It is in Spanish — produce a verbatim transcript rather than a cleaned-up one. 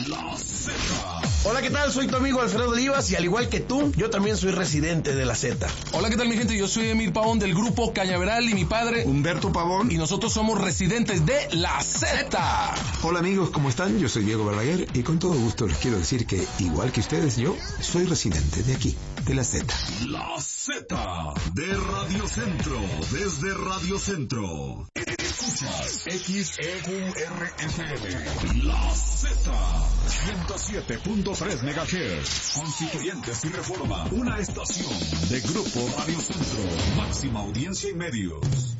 La Z. Hola, ¿qué tal? Soy tu amigo Alfredo Olivas y al igual que tú, yo también soy residente de la Z. Hola, ¿qué tal mi gente? Yo soy Emir Pavón del grupo Cañaveral y mi padre Humberto Pavón y nosotros somos residentes de la Z. Hola amigos, ¿cómo están? Yo soy Diego Balaguer y con todo gusto les quiero decir que, igual que ustedes, yo soy residente de aquí, de la Z. La Z de Radio Centro, desde Radio Centro. Escuchas X E U R F M. La Z, ciento siete punto tres megahertz. Constituyentes y Reforma, una estación de Grupo Radio Centro. Máxima audiencia y medios.